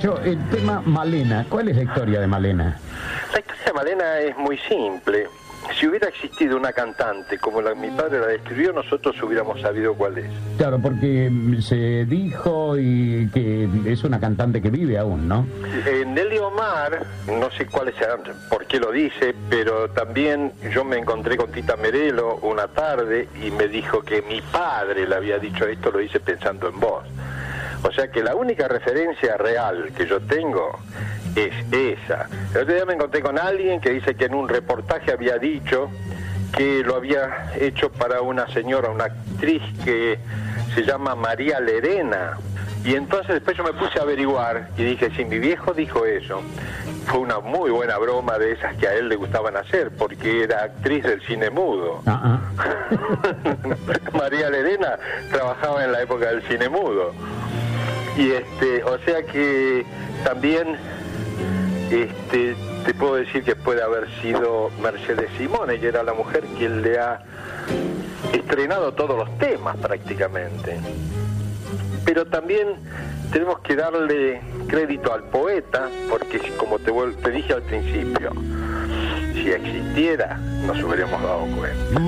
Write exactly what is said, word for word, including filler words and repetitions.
Nacho, el tema Malena, ¿cuál es la historia de Malena? La historia de Malena es muy simple. Si hubiera existido una cantante como la mi padre la describió, nosotros hubiéramos sabido cuál es. Claro, porque se dijo y que es una cantante que vive aún, ¿no? Eh, Nelly Omar, no sé cuáles serán, por qué lo dice, pero también yo me encontré con Tita Merelo una tarde y me dijo que mi padre le había dicho esto, lo hice pensando en vos. O sea que la única referencia real que yo tengo es esa. El otro día me encontré con alguien que dice que en un reportaje había dicho que lo había hecho para una señora, una actriz que se llama María Lerena. Y entonces después yo me puse a averiguar y dije, si mi viejo dijo eso, fue una muy buena broma de esas que a él le gustaban hacer, porque era actriz del cine mudo. Uh-uh. María Lerena trabajaba en la época del cine mudo. Y este, o sea que también este, te puedo decir que puede haber sido Mercedes Simone, que era la mujer quien le ha estrenado todos los temas prácticamente. Pero también tenemos que darle crédito al poeta, porque como te, te dije al principio, si existiera, nos hubiéramos dado cuenta.